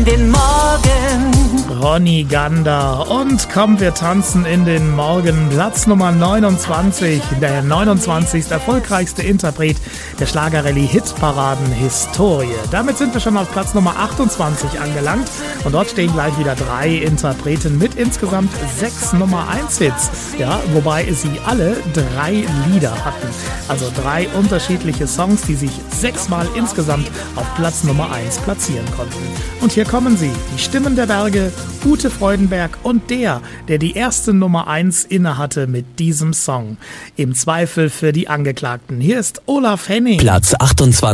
in den Morgen. Ronny Gander und komm, wir tanzen in den Morgen. Platz Nummer 29, der 29. erfolgreichste Interpret der Schlagerrallye-Hitparaden-Historie. Damit sind wir schon auf Platz Nummer 28 angelangt und dort stehen gleich wieder 3 Interpreten mit insgesamt 6 Nummer 1 Hits. Ja, wobei sie alle 3 Lieder hatten. Also 3 unterschiedliche Songs, die sich 6-mal insgesamt auf Platz Nummer 1 platzieren konnten. Und hier kommen sie, die Stimmen der Berge, Ute Freudenberg und der die erste Nummer 1 innehatte mit diesem Song. Im Zweifel für die Angeklagten. Hier ist Olaf Henning. Platz 28.